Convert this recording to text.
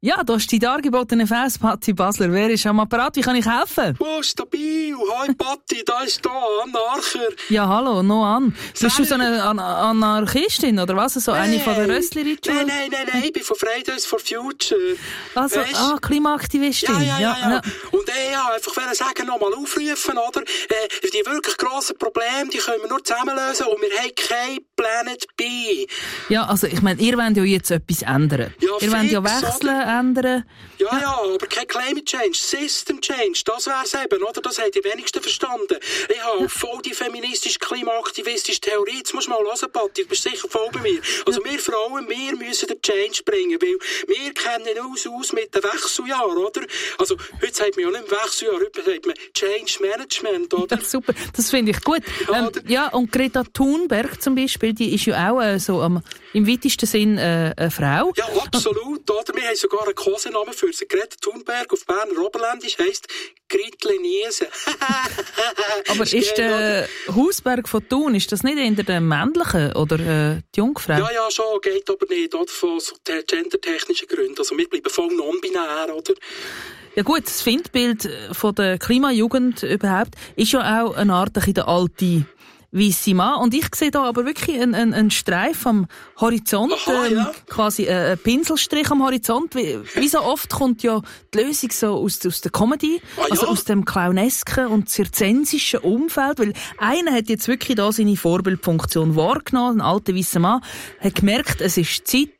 Ja, da ist die dargebotene Fest, Patti Basler. Wer ist am Apparat? Wie kann ich helfen? Oh, stabil. Hi, Patti, da ist Ann Archer. Ja, hallo, noch an. Bist du so eine Anarchistin, oder was? So eine von den Rössli-Ritualen? Nein, ich bin von Fridays for Future. Also, Klimaaktivistin. Ja. Und einfach sagen, nochmal aufrufen, oder? Die wirklich grossen Probleme, die können wir nur zusammen lösen und wir haben kein Planet B. Ja, also, ich meine, ihr wollt ja jetzt etwas ändern. Ja, ihr wollt ja wechseln, ändern. Ja, aber kein Climate Change, System Change, das wär's eben, oder? Das haben die wenigsten verstanden. Ich habe voll die feministische, klimaaktivistische Theorie. Jetzt musst du mal hören, Patti, du bist sicher voll bei mir. Also wir Frauen, wir müssen den Change bringen, weil wir kennen uns aus mit dem Wechseljahr, oder? Also heute sagt man ja nicht Wechseljahr, heute sagt man Change Management, oder? Ja, super, das finde ich gut. Ja, und Greta Thunberg zum Beispiel, die ist ja auch im weitesten Sinn eine Frau. Ja, absolut, oder? Wir haben sogar einen Kosenamen für sie. Greta Thunberg auf Berner Oberländisch heisst Gritle Niese. Aber ist der Hausberg von Thun, ist das nicht eher der männliche oder die Jungfrau? Ja, schon, geht aber nicht, oder? Von so gendertechnischen Gründen. Also wir bleiben voll non-binär, oder? Ja gut, das Findbild von der Klimajugend überhaupt ist ja auch eine Art der alte weisse Mann. Und ich sehe da aber wirklich einen Streif am Horizont, quasi ein Pinselstrich am Horizont. Wie so oft kommt ja die Lösung so aus der Comedy, also aus dem clownesken und zirzensischen Umfeld, weil einer hat jetzt wirklich da seine Vorbildfunktion wahrgenommen, ein alter weisser Mann, hat gemerkt, es ist Zeit,